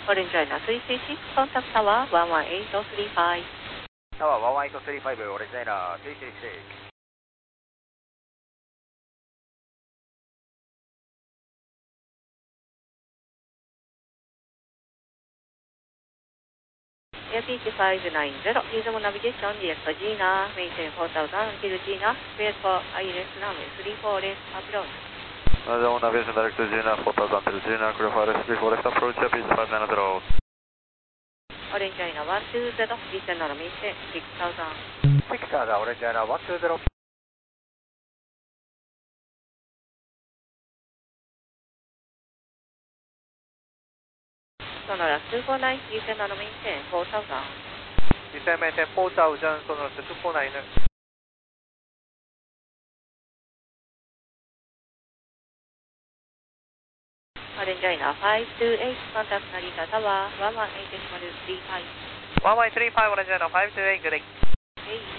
Orange China 336, contact tower 11835. Tower 11835, Orange China 336. Airpeak 590, reasonable navigation, direct Gina, maintain 4000 until Gina, clear for ILS runway 34 left approach. Reasonable navigation, direct Gina, 4000 until Gina, clear for ILS 34 left approach, Airpeak 590. Orange China 120, descend on maintain 6000. 6000, Orange China 120. Sonora 249, descend on maintain 4000. Descend maintain 4000, Sonora 249. Orange China 528, contact Narita Tower 11835. 11835, Orange China 528, good day. Okay.